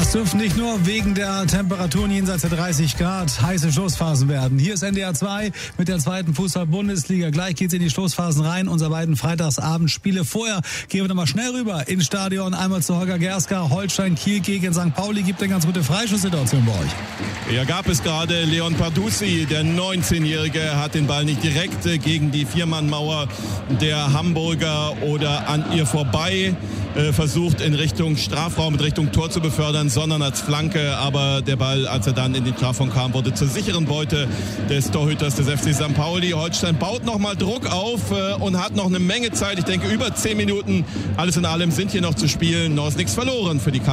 Es dürfen nicht nur wegen der Temperaturen jenseits der 30 Grad heiße Schlussphasen werden. Hier ist NDR 2 mit der zweiten Fußball-Bundesliga. Gleich geht's in die Schlussphasen rein. Unsere beiden Freitagsabendspiele. Vorher gehen wir nochmal schnell rüber ins Stadion. Einmal zu Holger Gerska. Holstein Kiel gegen St. Pauli. Gibt eine ganz gute Freischusssituation bei euch. Ja, gab es gerade. Leon Pardussi, der 19-Jährige, hat den Ball nicht direkt gegen die Viermannmauer der Hamburger oder an ihr vorbei versucht, in Richtung Strafraum, in Richtung Tor zu befördern, sondern als Flanke. Aber der Ball, als er dann in den Strafraum kam, wurde zur sicheren Beute des Torhüters des FC St. Pauli. Holstein baut nochmal Druck auf und hat noch eine Menge Zeit. Ich denke, über 10 Minuten. Alles in allem sind hier noch zu spielen. Noch ist nichts verloren für die